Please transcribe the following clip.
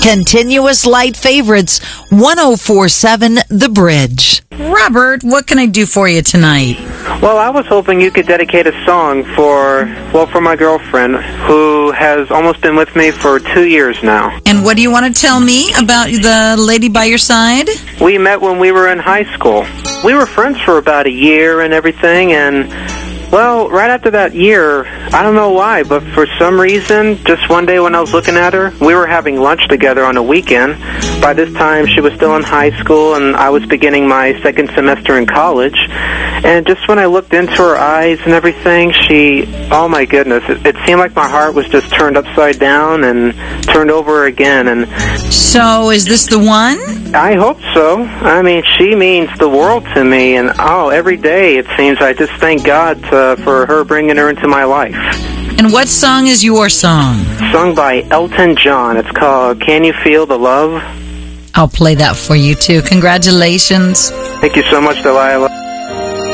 Continuous Light Favorites, 104.7 The Bridge. Robert, what can I do for you tonight? Well, I was hoping you could dedicate a song for my girlfriend, who has almost been with me for 2 years now. And what do you want to tell me about the lady by your side? We met when we were in high school. We were friends for about a year and everything, and well, right after that year, I don't know why, but for some reason, just one day when I was looking at her, we were having lunch together on a weekend. By this time, she was still in high school, and I was beginning my second semester in college. And just when I looked into her eyes and everything, oh my goodness, it seemed like my heart was just turned upside down and turned over again. And so, is this the one? I hope so. I mean, she means the world to me, and every day it seems I just thank God for her bringing her into my life. And what song is your song? Sung by Elton John. It's called Can You Feel the Love? I'll play that for you, too. Congratulations. Thank you so much, Delilah.